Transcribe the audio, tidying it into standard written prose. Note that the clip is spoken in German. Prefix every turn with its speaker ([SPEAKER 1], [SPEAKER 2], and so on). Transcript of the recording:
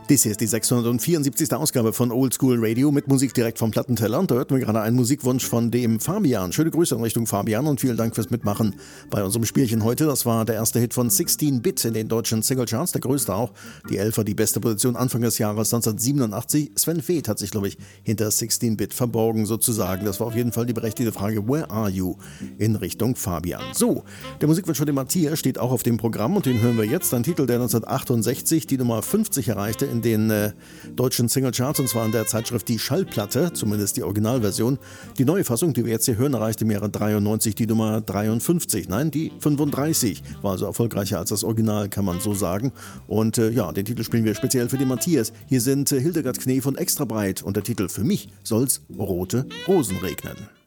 [SPEAKER 1] Dies hier ist die 674. Ausgabe von Oldschool Radio mit Musik direkt vom Plattenteller. Und da hörten wir gerade einen Musikwunsch von dem Fabian. Schöne Grüße in Richtung Fabian und vielen Dank fürs Mitmachen bei unserem Spielchen heute. Das war der erste Hit von 16-Bit in den deutschen Singlecharts, der größte auch. Die Elfer, die beste Position Anfang des Jahres 1987. Sven Väth hat sich, glaube ich, hinter 16-Bit verborgen sozusagen. Das war auf jeden Fall die berechtigte Frage, where are you? In Richtung Fabian. So, der Musikwunsch von dem Matthias steht auch auf dem Programm und den hören wir jetzt. Ein Titel, der 1968 die Nummer 50 erreichte in den deutschen Singlecharts, und zwar in der Zeitschrift Die Schallplatte, zumindest die Originalversion. Die neue Fassung, die wir jetzt hier hören, erreichte im Jahre 93 die Nummer 53. Nein, die 35. War also erfolgreicher als das Original, kann man so sagen. Und den Titel spielen wir speziell für den Matthias. Hier sind Hildegard Knef und Extra Breit und der Titel Für mich soll's rote Rosen regnen.